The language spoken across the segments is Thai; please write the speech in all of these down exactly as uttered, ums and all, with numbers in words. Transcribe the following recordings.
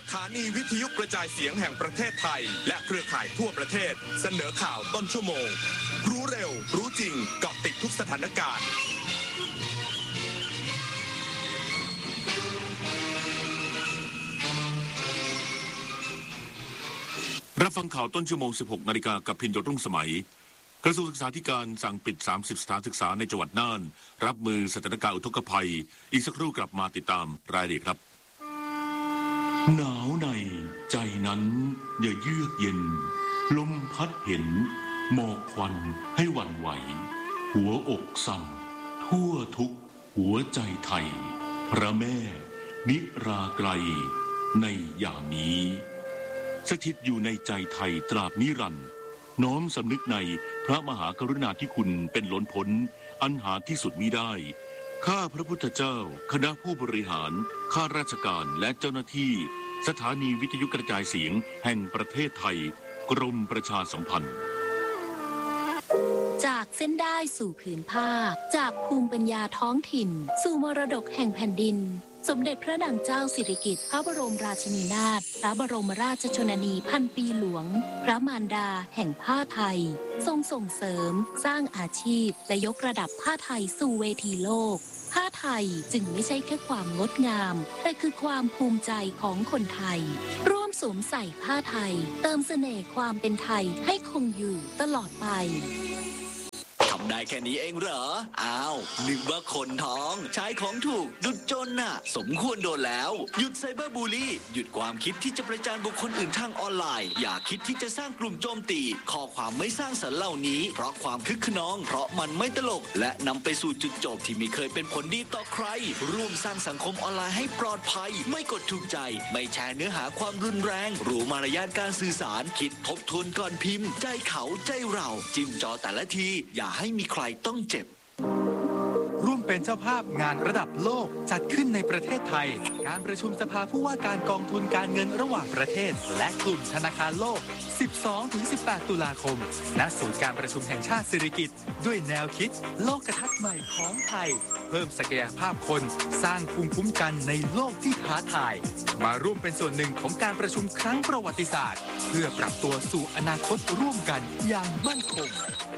ถานีวิทยุกระจายเสียงแห่งประเทศไทยและเครือข่ายทั่วประเทศเสนอข่าวต้นชั่วโมงรู้เร็วรู้จริงเกาะติดทุกสถานการณ์รับฟังข่าวต้นชั่วโมง สิบหกนาฬิกากับพินโยรุ่งสมัยกระทรวงศึกษาธิการสั่งปิดสามสิบสถานศึกษาในจังหวัดน่านรับมือสถานการณ์อุทกภัยอีกสักครู่กลับมาติดตามรายละเอียดครับหนาวในใจนั้นอย่าเยือกเย็นลมพัดเห็นหมอกควันให้หวั่นไหวหัวอกสั่นทั่วทุกหัวใจไทยพระแม่นิราไกลในยามนี้สถิตอยู่ในใจไทยตราบนิรันดร์น้อมสำนึกในพระมหากรุณาธิคุณเป็นล้นพ้นอันหาที่สุดมิได้ข้าพระพุทธเจ้าคณะผู้บริหารข้าราชการและเจ้าหน้าที่สถานีวิทยุกระจายเสียงแห่งประเทศไทยกรมประชาสัมพันธ์จากเส้นได้สู่ผืนผ้าจากภูมิปัญญาท้องถิ่นสู่มรดกแห่งแผ่นดินสมเด็จพระนางเจ้าสิริกิติ์พระบรมราชินีนาถพระบรมราชชนนีพันปีหลวงพระมารดาแห่งผ้าไทยทรงส่งเสริมสร้างอาชีพและยกระดับผ้าไทยสู่เวทีโลกผ้าไทยจึงไม่ใช่แค่ความงดงามแต่คือความภูมิใจของคนไทยร่วมสวมใส่ผ้าไทยเติมเสน่ห์ความเป็นไทยให้คงอยู่ตลอดไปทำได้แค่นี้เองเหรออ้าวนึกว่าคนท้องใช้ของถูกดุจจนน่ะสมควรโดนแล้วหยุดไซเบอร์บูลลี่หยุดความคิดที่จะประจานบุคคลอื่นทางออนไลน์อย่าคิดที่จะสร้างกลุ่มโจมตีข้อความไม่สร้างสรรค์เหล่านี้เพราะความคึกขนองเพราะมันไม่ตลกและนำไปสู่จุดจบที่ไม่เคยเป็นผลดีต่อใครร่วมสร้างสังคมออนไลน์ให้ปลอดภัยไม่กดถูกใจไม่แชร์เนื้อหาความรุนแรงรู้มารยาทการสื่อสารคิดทบทวนก่อนพิมพ์ใจเขาใจเราจิ้มจอแต่ละทีอย่าให้มีใครต้องเจ็บร่วมเป็นเจ้าภาพงานระดับโลกจัดขึ้นในประเทศไทยการประชุมสภาผู้ว่าการกองทุนการเงินระหว่างประเทศและกลุ่มธนาคารโลก สิบสองถึงสิบแปด ตุลาคมณศูนย์การประชุมแห่งชาติสิริกิติ์ด้วยแนวคิดโลกทัศน์ใหม่ของไทยเพิ่มศักยภาพคนสร้างภูมิคุ้มกันในโลกที่ท้าทายมาร่วมเป็นส่วนหนึ่งของการประชุมครั้งประวัติศาสตร์เพื่อปรับตัวสู่อนาคตร่วมกันอย่างมั่นคง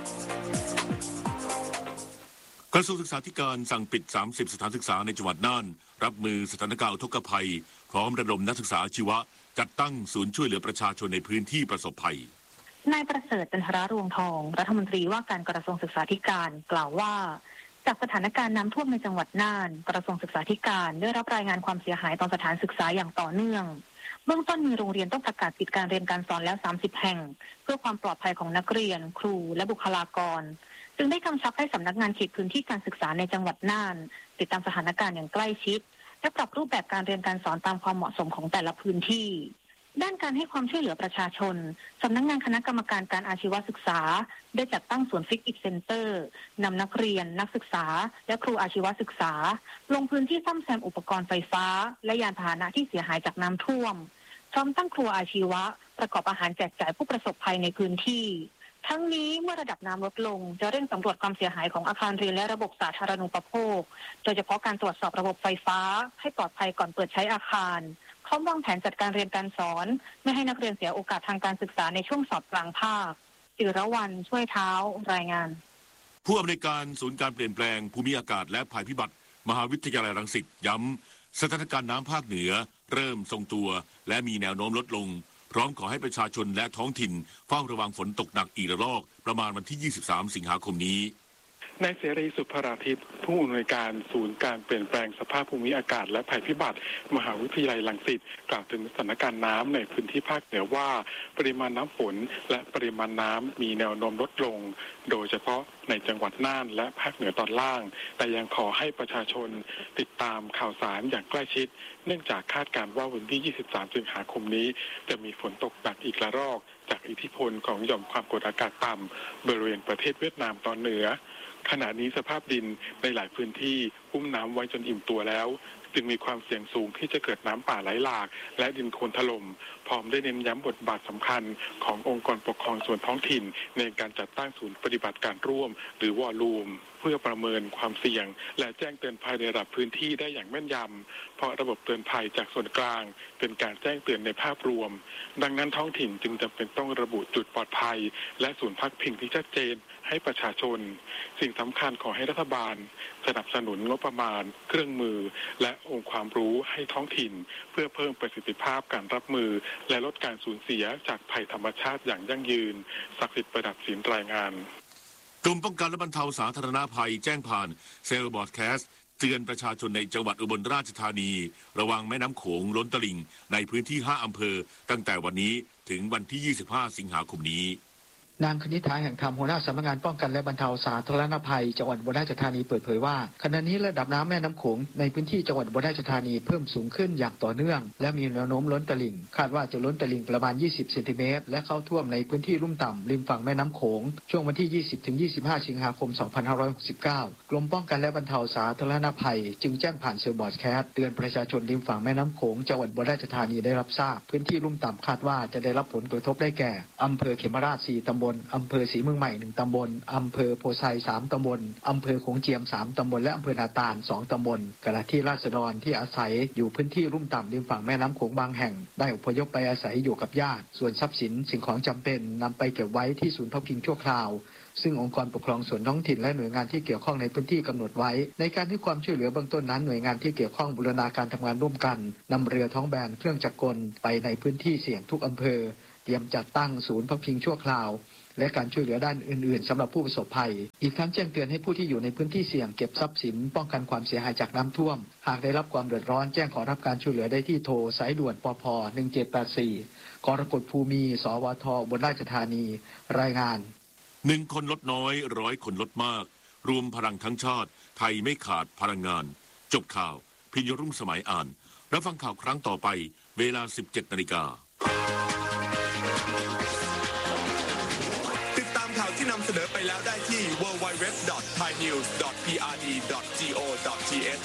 กระทรวงศึกษาธิการสั่งปิดสามสิบสถานศึกษาในจังหวัดน่านรับมือสถานการณ์อุทกภัยพร้อมระดมนักศึกษาอาชีวะจัดตั้งศูนย์ช่วยเหลือประชาชนในพื้นที่ประสบภัยนายประเสริฐจันทรารวงทองรัฐมนตรีว่าการกระทรวงศึกษาธิการกล่าวว่าจากสถานการณ์น้ำท่วมในจังหวัดน่านกระทรวงศึกษาธิการได้รับรายงานความเสียหายต่อสถานศึกษาอย่างต่อเนื่องเบื้องต้นมีโรงเรียนต้องประกาศปิดการเรียนการสอนแล้วสามสิบแห่งเพื่อความปลอดภัยของนักเรียนครูและบุคลากรจึงได้กำชับให้สำนักงานเขตพื้นที่การศึกษาในจังหวัดน่านติดตามสถานการณ์อย่างใกล้ชิดและปรับรูปแบบการเรียนการสอนตามความเหมาะสมของแต่ละพื้นที่ด้านการให้ความช่วยเหลือประชาชนสำนักงานคณะกรรมการการอาชีวศึกษาได้จัดตั้งศูนย์ฟิกอิกเซ็นเตอร์นำนักเรียนนักศึกษาและครูอาชีวศึกษาลงพื้นที่ซ่อมแซมอุปกรณ์ไฟฟ้าและยานพาหนะที่เสียหายจากน้ำท่วมพร้อมตั้งครัวอาชีวะประกอบอาหารแจกจ่ายผู้ประสบภัยในพื้นที่ทั้งนี้เมื่อระดับน้ำลดลงจะเร่งสำรวจความเสียหายของอาคารเรียนและระบบสาธารณูปโภคโดยเฉพาะการตรวจสอบระบบไฟฟ้าให้ปลอดภัยก่อนเปิดใช้อาคารพร้อมวางแผนจัดการเรียนการสอนไม่ให้นักเรียนเสียโอกาสทางการศึกษาในช่วงสอบกลางภาคจิรวรรณช่วยเท้ารายงานผู้อำนวยการศูนย์การเปลี่ยนแปลงภูมิอากาศและภัยพิบัติมหาวิทยาลัยรังสิตย้ำสถานการณ์น้ำภาคเหนือเริ่มทรงตัวและมีแนวโน้มลดลงพร้อมขอให้ประชาชนและท้องถิ่นเฝ้าระวังฝนตกหนักอีกระลอกประมาณวันที่ยี่สิบสามสิงหาคมนี้นายเสรีสุภราทิตผู้อำนวยการศูนย์การเปลี่ยนแปลงสภาพภูมิอากาศและภัยพิบัติมหาวิทยาลัยรังสิตกล่าวถึงสถานการณ์น้ำในพื้นที่ภาคเหนือว่าปริมาณน้ำฝนและปริมาณน้ำมีแนวโน้มลดลงโดยเฉพาะในจังหวัดน่านและภาคเหนือตอนล่างแต่ยังขอให้ประชาชนติดตามข่าวสารอย่างใกล้ชิดเนื่องจากคาดการณ์ว่าวันที่ยี่สิบสามสิงหาคมนี้จะมีฝนตกหนักอีกระลอกจากอิทธิพลของหย่อมความกดอากาศต่ำบริเวณประเทศเวียดนามตอนเหนือขณะนี้สภาพดินในหลายพื้นที่อุ้มน้ำไว้จนอิ่มตัวแล้วจึงมีความเสี่ยงสูงที่จะเกิดน้ำป่าไหลหลากและดินโคลนถล่มพร้อมได้เน้นย้ำบทบาทสำคัญขององค์กรปกครองส่วนท้องถิ่นในการจัดตั้งศูนย์ปฏิบัติการร่วมหรือวอลลุ่มเพื่อประเมินความเสี่ยงและแจ้งเตือนภัยในระดับพื้นที่ได้อย่างแม่นยำเพราะระบบเตือนภัยจากส่วนกลางเป็นการแจ้งเตือนในภาพรวมดังนั้นท้องถิ่นจึงจำเป็นต้องระบุจุดปลอดภัยและศูนย์พักพิงที่ชัดเจนให้ประชาชนสิ่งสำคัญขอให้รัฐบาลสนับสนุนงบประมาณเครื่องมือและองค์ความรู้ให้ท้องถิ่นเพื่อเพิ่มประสิทธิภาพการรับมือและลดการสูญเสียจากภัยธรรมชาติอย่างยั่งยืนศักดิ์สิทธิ์ประดับศิลป์รายงานกรมป้องกันและบรรเทาสาธารณภัยแจ้งผ่านเซลล์บอร์ดแคสต์เตือนประชาชนในจังหวัดอุบลราชธานีระวังแม่น้ำโขงล้นตลิ่งในพื้นที่ห้าอำเภอตั้งแต่วันนี้ถึงวันที่ยี่สิบห้าสิงหาคมนี้นางคณิษฐาแห่งธรรมหัวหน้าสำนักงานป้องกันและบรรเทาสาธารณภัยจังหวัดอุบลราชธานีเปิดเผยว่าขณะนี้ระดับน้ำแม่น้ำโขงในพื้นที่จังหวัดอุบลราชธานีเพิ่มสูงขึ้นอย่างต่อเนื่องและมีแนวโน้มล้นตลิ่งคาดว่าจะล้นตลิ่งประมาณยี่สิบเซนติเมตรและเข้าท่วมในพื้นที่ลุ่มต่ำริมฝั่งแม่น้ำโขงช่วงวันที่ยี่สิบถึงยี่สิบห้าสิงหาคมสองพันห้าร้อยหกสิบเก้ากรมป้องกันและบรรเทาสาธารณภัยจึงแจ้งผ่านเซลล์บอร์ดแคสต์เตือนประชาชนริมฝั่งแม่น้ำโขงจังหวัดอุบลราชธานีได้รับทราบพื้นที่ลุ่มต่ำคาดว่าจะได้รับผลกระทบได้แก่อำเภอเขมราชสี่ตำบลอำเภอศรีเมืองใหม่หนึ่งตำบลอำเภอโพไซสามตำบลอำเภอโขงเจียมสามตำบลและอำเภอนาตาลสองตำบลขณะที่ราษฎรที่อาศัยอยู่พื้นที่ลุ่มต่ำริมฝั่งแม่น้ำโขงบางแห่งได้อพยพไปอาศัยอยู่กับญาติส่วนทรัพย์สินสิ่งของจำเป็นนำไปเก็บไว้ที่ศูนย์พักพิงชั่วคราวซึ่งองค์กรปกครองส่วนท้องถิ่นและหน่วยงานที่เกี่ยวข้องในพื้นที่กำหนดไว้ในการให้ความช่วยเหลือเบื้องต้นนั้นหน่วยงานที่เกี่ยวข้องบูรณาการทำงานร่วมกันนำเรือท้องแบนเครื่องจักรกลไปในพื้นที่เสี่ยงทุกอำเภอเตรียมจัดตั้งศูนย์พักพิงชั่วคราวและการช่วยเหลือด้านอื่นๆสำหรับผู้ประสบภัยอีกทั้งแจ้งเตือนให้ผู้ที่อยู่ในพื้นที่เสี่ยงเก็บทรัพย์สินป้องกันความเสียหายจากน้ำท่วมหากได้รับความเดือดร้อนแจ้งขอรับการช่วยเหลือได้ที่โทรสายด่วนปภหนึ่งเจ็ดแปดสี่กรกฎภูมิสวทอุบลราชธานีรายงานหนึ่งคนลดน้อยร้อยคนลดมากรวมพลังทั้งชาติไทยไม่ขาดพลังงานจบข่าวพิญญรุ่งสมัยอ่านรับฟังข่าวครั้งต่อไปเวลา สิบเจ็ดนาฬิกาติดตามข่าวที่นำเสนอไปแล้วได้ที่ ดับเบิลยู ดับเบิลยู ดับเบิลยู ดอท ไทยนิวส์ ดอท พี อาร์ ดี ดอท จี โอ ดอท ที เอช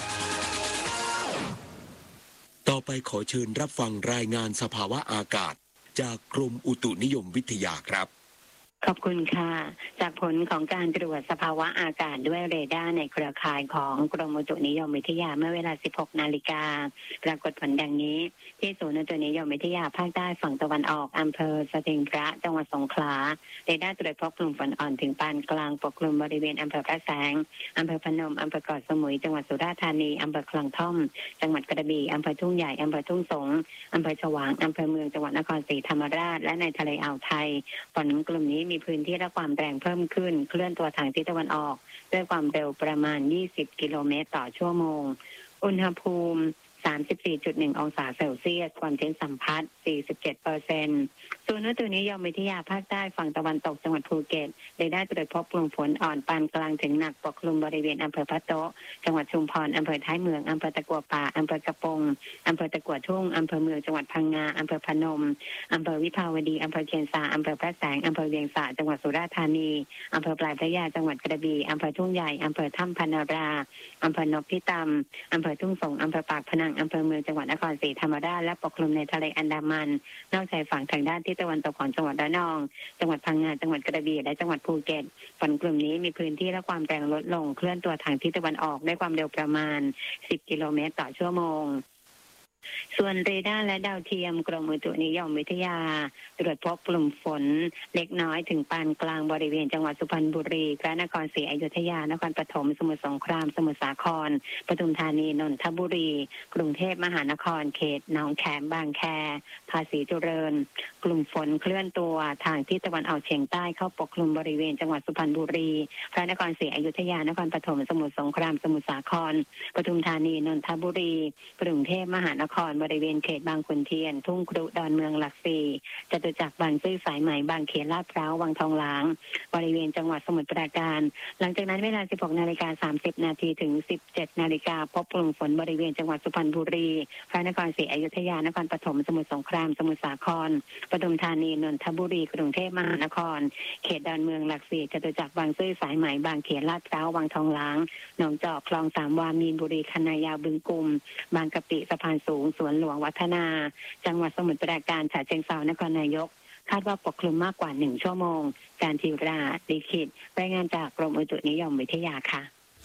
ต่อไปขอเชิญรับฟังรายงานสภาวะอากาศจากกรมอุตุนิยมวิทยาครับขอบคุณค่ะจากผลของการตรวจสภาวะอากาศด้วยเรดาร์ในเครือข่ายของกรมอุตุนิยมวิทยาเมื่อเวลา สิบหกนาฬิกาปรากฏผลดังนี้ที่ศูนย์อุตุนิยมวิทยาภาคใต้ฝั่งตะวันออกอำเภอสถิงพระจังหวัดสงขลาเรดาร์ตรวจพบกลุ่มฝนอ่อนถึงปานกลางปกคลุมบริเวณอำเภอพระแสงอำเภอพนมอำเภอเกาะสมุยจังหวัดสุราษฎร์ธานีอำเภอคลองท่อมจังหวัดกระบี่อำเภอทุ่งใหญ่อำเภอทุ่งสงอำเภอฉวางอำเภอเมืองจังหวัดนครศรีธรรมราชและในทะเลอ่าวไทยฝนกลุ่มนี้มีพื้นที่และความแรงเพิ่มขึ้นเคลื่อนตัวทางทิศตะวันออกด้วยความเร็วประมาณยี่สิบกิโลเมตรต่อชั่วโมงอุณหภูมิ สามสิบสี่จุดหนึ่ง องศาเซลเซียสความชื้นสัมพัทธ์ สี่สิบเจ็ดเปอร์เซ็นต์ ศูนย์อุตุนิยมวิทยาภาคใต้ฝั่งตะวันตกจังหวัดภูเก็ตได้ได้ตรวจพบกลุ่มฝนอ่อนปานกลางถึงหนักปกคลุมบริเวณอำเภอพะโต๊ะจังหวัดชุมพรอำเภอท้ายเมืองอำเภอตะกัวป่าอำเภอกระปงอำเภอตะกัวทุ่งอำเภอเมืองจังหวัดพังงาอำเภอพนมอำเภอวิภาวดีอำเภอเชียงสาอำเภอพระแสงอำเภอเวียงสาจังหวัดสุราษฎร์ธานีอำเภอปลายพระยาจังหวัดกระบี่อำเภอทุ่งใหญ่อำเภอถ้ำพนาราอำเภอนพิตำอำเภอทุ่งสงอำเภอปากพนังอำเภอเมืองจังหวัดนครศรีธรรมราชและปกคลุมในทะเลอันดามันนอกชายฝั่งทางด้านทิศตะวันตกของจังหวัดระนองจังหวัดพังงาจังหวัดกระบี่และจังหวัดภูเก็ตฝนกลุ่มนี้มีพื้นที่และความแรงลดลงเคลื่อนตัวทางทิศตะวันออกด้วยความเร็วประมาณสิบกิโลเมตรต่อชั่วโมงส่วนเรดาร์และดาวเทียมกรมอุตุนิยมวิทยาตรวจพบกลุ่มฝนเล็กน้อยถึงปานกลางบริเวณจังหวัดสุพรรณบุรีพระนครศรีอยุธยานครปฐมสมุทรสงครามสมุทรสาครปทุมธานีนนทบุรีกรุงเทพมหานครเขตหนองแขมบางแคภาษีเจริญกลุ่มฝนเคลื่อนตัวทางทิศตะวันออกเฉียงใต้เข้าปกคลุมบริเวณจังหวัดสุพรรณบุรีพระนครศรีอยุธยานครปฐมสมุทรสงครามสมุทรสาครปทุมธานีนนทบุรีกรุงเทพมหานครบริเวณเขตบางขุนเทียนทุ่งครุดอนเมืองหลักสี่จตุจักรบางซื่อสายไหมบางเขนลาดพร้าววังทองหลางบริเวณจังหวัดสมุทรปราการหลังจากนั้นเวลา สิบหกนาฬิกาสามสิบนาทีถึง สิบเจ็ดนาฬิกาพบกลุ่มฝนบริเวณจังหวัดสุพรรณบุรีพระนครศรีอยุธยานครปฐมสมุทรสงครามสมุทรสาครปทุมธานีนนทบุรีกรุงเทพมหานครเขตดอนเมืองหลักสี่จตุจักรบางซื่อสายไหมบางเขนลาดพร้าววังทองหลางหนองจอกคลองสามวามีนบุรีคณะยาวบึงกุมบางกะปิสะพานสูงสวนหลวงวัฒนาจังหวัดสมุทรปราการฉะเชิงเทรานครนายกคาดว่าปกคลุมมากกว่าหนึ่งชั่วโมงการทีราลิขิตรายงานจากกรมอุตุนิยมวิทยาค่ะ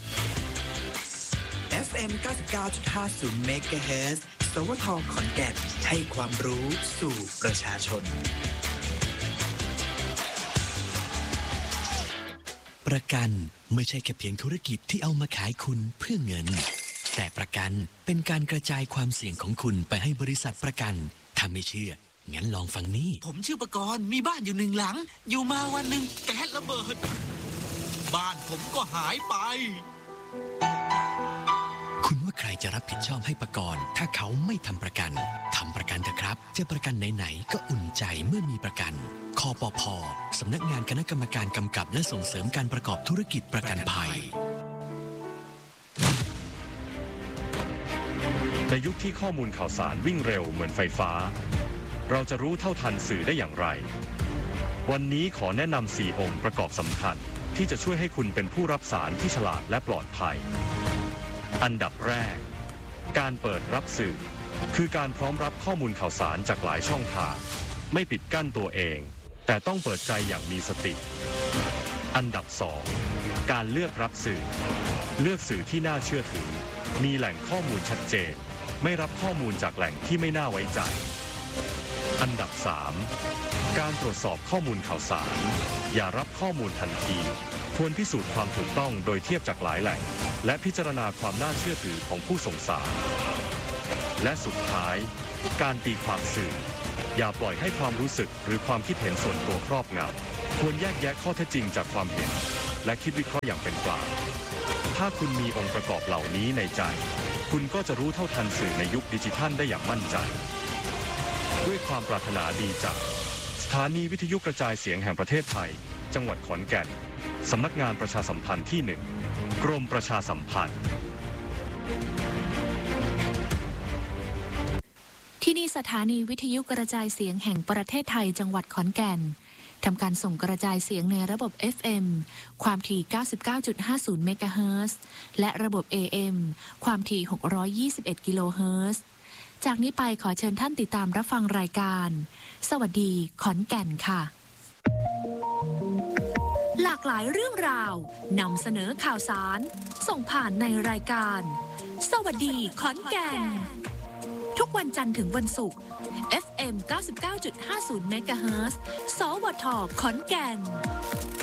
เอฟ เอ็ม เก้าสิบเก้าจุดห้าศูนย์ เมกะเฮิรตซ์ สวท ขอนแก่นให้ความรู้สู่ประชาชนประกันไม่ใช่แค่เพียงธุรกิจที่เอามาขายคุณเพื่อเงินแต่ประกันเป็นการกระจายความเสี่ยงของคุณไปให้บริษัทประกันถ้าไม่เชื่องั้นลองฟังนี่ผมชื่อประกรณ์มีบ้านอยู่หนึ่งหลังอยู่มาวันหนึ่งแก๊สระเบิดบ้านผมก็หายไปคุณว่าใครจะรับผิดชอบให้ประกรณ์ถ้าเขาไม่ทำประกันทำประกันเถอะครับจะประกันไหนๆก็อุ่นใจเมื่อมีประกันคปภ.สำนักงานคณะกรรมการกำกับและส่งเสริมการประกอบธุรกิจประกันภัยในยุคที่ข้อมูลข่าวสารวิ่งเร็วเหมือนไฟฟ้าเราจะรู้เท่าทันสื่อได้อย่างไรวันนี้ขอแนะนำสี่องค์ประกอบสำคัญที่จะช่วยให้คุณเป็นผู้รับสารที่ฉลาดและปลอดภัยอันดับแรกการเปิดรับสื่อคือการพร้อมรับข้อมูลข่าวสารจากหลายช่องทางไม่ปิดกั้นตัวเองแต่ต้องเปิดใจอย่างมีสติอันดับสองการเลือกรับสื่อเลือกสื่อที่น่าเชื่อถือมีแหล่งข้อมูลชัดเจนไม่รับข้อมูลจากแหล่งที่ไม่น่าไว้ใจอันดับสามการตรวจสอบข้อมูลข่าวสารอย่ารับข้อมูลทันทีควรพิสูจน์ความถูกต้องโดยเทียบจากหลายแหล่งและพิจารณาความน่าเชื่อถือของผู้ส่งสารและสุดท้ายการตีความสื่ออย่าปล่อยให้ความรู้สึกหรือความคิดเห็นส่วนตัวครอบงำควรแยกแยะข้อเท็จจริงจากความเห็นและคิดวิเคราะห์อย่างเป็นกลางถ้าคุณมีองค์ประกอบเหล่านี้ในใจคุณก็จะรู้เท่าทันสื่อในยุคดิจิทัลได้อย่างมั่นใจด้วยความปรารถนาดีจากสถานีวิทยุกระจายเสียงแห่งประเทศไทยจังหวัดขอนแก่นสำนักงานประชาสัมพันธ์ที่หนึ่งกรมประชาสัมพันธ์ที่นี่สถานีวิทยุกระจายเสียงแห่งประเทศไทยจังหวัดขอนแก่นทำการส่งกระจายเสียงในระบบ เอฟ เอ็ม ความถี่ เก้าสิบเก้าจุดห้าศูนย์ เมกะเฮิรตซ์ และระบบ เอ เอ็ม ความถี่ หกร้อยยี่สิบเอ็ด กิโลเฮิรตซ์ จากนี้ไปขอเชิญท่านติดตามรับฟังรายการสวัสดีขอนแก่นค่ะหลากหลายเรื่องราวนำเสนอข่าวสารส่งผ่านในรายการสวัสดีขอนแก่นทุกวันจันทร์ถึงวันศุกร์ เอฟ เอ็ม เก้าสิบเก้าจุดห้าศูนย์ เมกะเฮิรตซ์ สวท ขอนแก่น